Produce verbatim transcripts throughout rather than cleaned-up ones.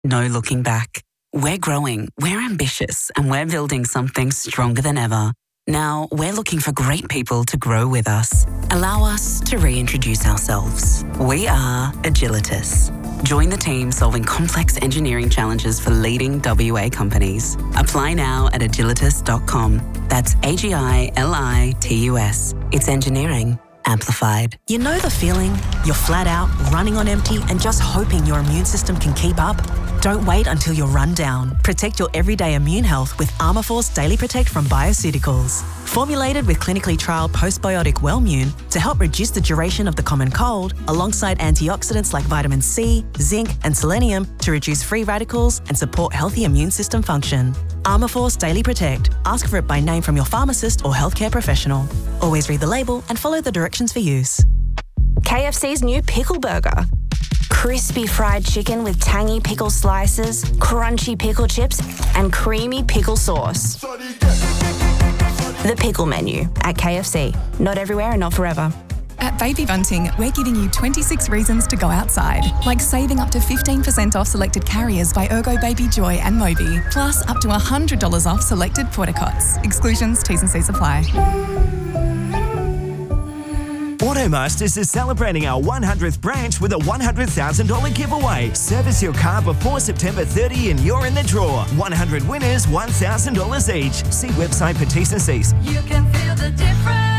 no looking back. We're growing, we're ambitious, and we're building something stronger than ever. Now, we're looking for great people to grow with us. Allow us to reintroduce ourselves. We are Agilitas. Join the team solving complex engineering challenges for leading W A companies. Apply now at agilitas dot com. That's A G I L I T U S. It's engineering amplified. You know the feeling? You're flat out, running on empty, and just hoping your immune system can keep up? Don't wait until you're run down. Protect your everyday immune health with Armourforce Daily Protect from Bioceuticals. Formulated with clinically trialled postbiotic Wellmune to help reduce the duration of the common cold, alongside antioxidants like vitamin C, zinc, and selenium to reduce free radicals and support healthy immune system function. Armourforce Daily Protect. Ask for it by name from your pharmacist or healthcare professional. Always read the label and follow the directions for use. K F C's new Pickle Burger. Crispy fried chicken with tangy pickle slices, crunchy pickle chips, and creamy pickle sauce. The Pickle Menu at K F C. Not everywhere and not forever. At Baby Bunting, we're giving you twenty-six reasons to go outside, like saving up to fifteen percent off selected carriers by Ergo Baby Joy and Moby, plus up to one hundred dollars off selected portacots. Exclusions, T's and C's apply. Automasters is celebrating our one hundredth branch with a one hundred thousand dollars giveaway. Service your car before September thirtieth and you're in the draw. one hundred winners, one thousand dollars each. See website for T's and C's. You can feel the difference.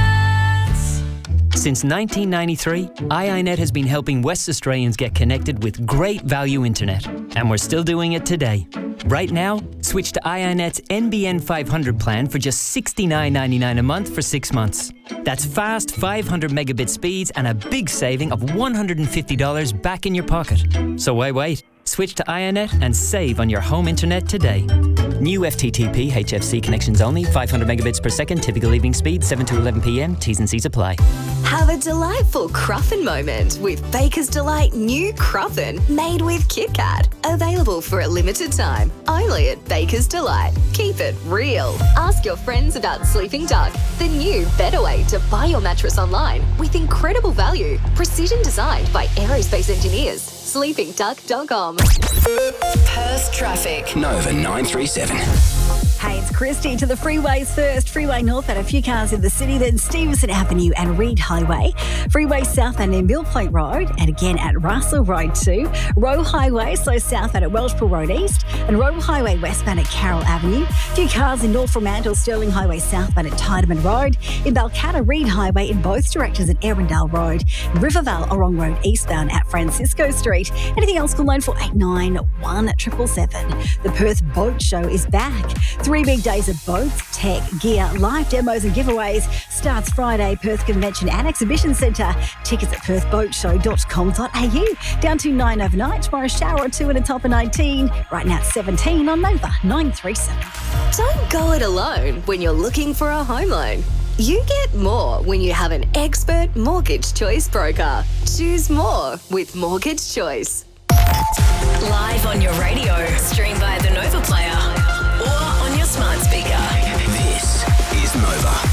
Since nineteen ninety-three, I I net has been helping West Australians get connected with great value internet. And we're still doing it today. Right now, switch to I I net's N B N five hundred plan for just sixty-nine ninety-nine a month for six months. That's fast five hundred megabit speeds and a big saving of one hundred fifty dollars back in your pocket. So why wait? Switch to I I net and save on your home internet today. New F T T P H F C connections only, five hundred megabits per second, typical evening speed, seven to eleven p m, T's and C's apply. Have a delightful Cruffin moment with Baker's Delight new Cruffin made with Kit Kat. Available for a limited time, only at Baker's Delight. Keep it real. Ask your friends about Sleeping Duck, the new better way to buy your mattress online with incredible value. Precision designed by aerospace engineers. sleeping duck dot com. Perth traffic. Nova nine three seven. Hey, it's Christy to the freeways first. Freeway North had a few cars in the city, then Stevenson Avenue and Reed Highway. Freeway South and in Mill Point Road, and again at Russell Road too. Roe Highway, so southbound at Welshpool Road East, and Roe Highway westbound at Carroll Avenue. A few cars in North Fremantle, Stirling Highway southbound at Tideman Road. In Balcatta, Reed Highway in both directions at Arundel Road. In Rivervale, Orong Road eastbound at Francisco Street. Anything else, call line for eight nine one seven seven. The Perth Boat Show is back. Three big days of boats, tech, gear, live demos and giveaways. Starts Friday, Perth Convention and Exhibition Centre. Tickets at perth boat show dot com dot a u. Down to nine overnight. Tomorrow, shower or two and a top of nineteen. Right now, it's seventeen on Nova nine three seven. Don't go it alone when you're looking for a home loan. You get more when you have an expert mortgage choice broker. Choose more with Mortgage Choice. Live on your radio, stream via the Nova Player, or on your smart speaker. This is Nova.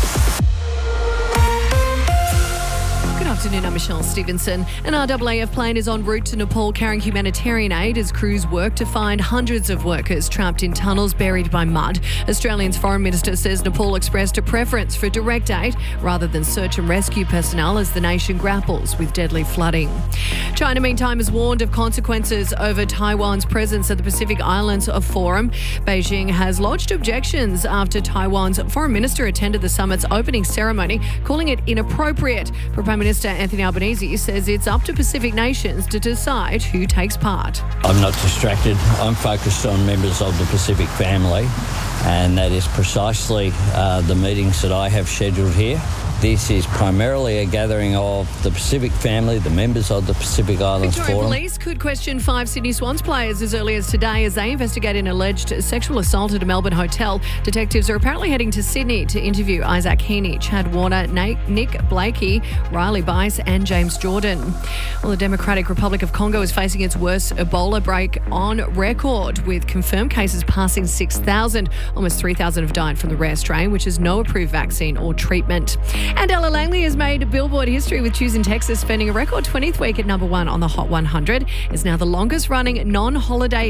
Good afternoon, I'm Michelle Stevenson. An R A A F plane is en route to Nepal carrying humanitarian aid as crews work to find hundreds of workers trapped in tunnels buried by mud. Australia's Foreign Minister says Nepal expressed a preference for direct aid rather than search and rescue personnel as the nation grapples with deadly flooding. China, meantime, has warned of consequences over Taiwan's presence at the Pacific Islands Forum. Beijing has lodged objections after Taiwan's foreign minister attended the summit's opening ceremony, calling it inappropriate. Prime Minister Anthony Albanese says it's up to Pacific nations to decide who takes part. I'm not distracted. I'm focused on members of the Pacific family, and that is precisely uh, the meetings that I have scheduled here. This is primarily a gathering of the Pacific family, the members of the Pacific Islands Victoria Forum. Police could question five Sydney Swans players as early as today as they investigate an alleged sexual assault at a Melbourne hotel. Detectives are apparently heading to Sydney to interview Isaac Heaney, Chad Warner, Nick Blakey, Riley Bice and James Jordan. Well, the Democratic Republic of Congo is facing its worst Ebola break on record, with confirmed cases passing six thousand. Almost three thousand have died from the rare strain, which has no approved vaccine or treatment. And Ella Langley has made Billboard history with Choosing Texas, spending a record twentieth week at number one on the Hot one hundred. It's now the longest running non-holiday